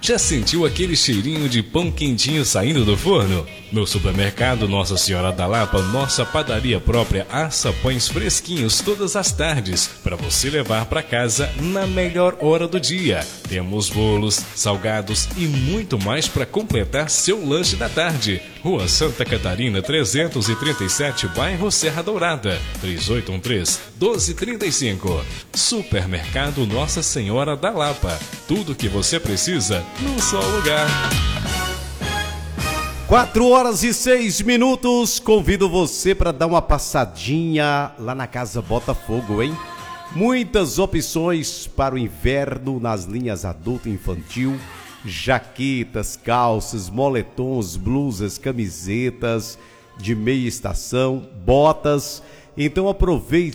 Já sentiu aquele cheirinho de pão quentinho saindo do forno? No supermercado Nossa Senhora da Lapa, nossa padaria própria assa pães fresquinhos todas as tardes para você levar para casa na melhor hora do dia. Temos bolos, salgados e muito mais para completar seu lanche da tarde. Rua Santa Catarina 337, bairro Serra Dourada, 3813-1235. Supermercado Nossa Senhora da Lapa. Tudo que você precisa num só lugar. 4h06. Convido você para dar uma passadinha lá na Casa Botafogo, hein? Muitas opções para o inverno nas linhas adulto e infantil, jaquetas, calças, moletons, blusas, camisetas de meia estação, botas. Então aproveite